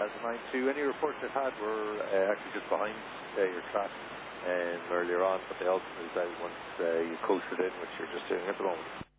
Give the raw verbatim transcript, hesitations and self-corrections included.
Delta nine two. Any reports I've had were uh, actually just behind uh, your track um, earlier on, but they also moved out once uh, you coasted in, which you're just doing at the moment.